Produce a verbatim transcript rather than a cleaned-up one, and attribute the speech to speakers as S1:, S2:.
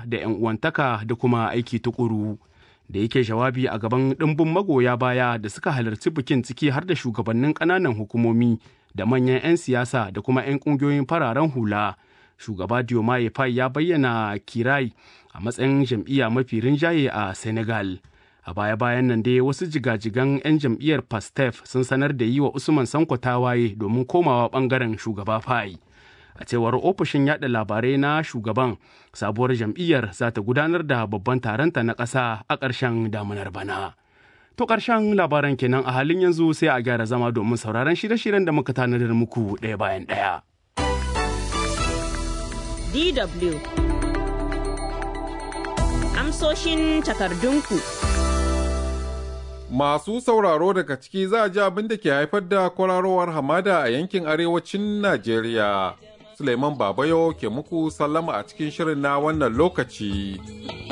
S1: da 'yan uwantaka da kuma aiki tukuru. Da yake jawabi a gaban ɗimbin magoya baya da suka halarci bikin ciki har da shugabannin ƙananan hukumomi da manyan 'yan siyasa da kuma 'yan ƙungiyoyin fararen hula. Shugaba Diomaye Faye ya bayyana Kirai a matsayin jam'iyya mafi rinjaye a Senegal. A baya-bayan nan dai wasu jigajigan 'yan jam'iyyar Pastef sun sanar da yi wa Usman Sanko tawaye domin komawa ɓangaren shugaba Faye. A cewar ofishin yada labarai na shugaban, sabuwar jam'iyyar za ta gudanar da babban taronta na ƙasa a ƙarshen damunar bana. To ƙarshen labaran kenan a halin yanzu sai a gyara zama domin sauraron shirye-shiryen da muka tanadar muku ɗaya bayan ɗaya.
S2: D W Amsoshin takardunku.
S3: Masu sauraro daga ciki za a ji abin da ke haifar da kwararowar hamada a yankin arewacin Najeriya. Suleiman Babayo ke muku sallama a cikin shirin na wannan lokaci.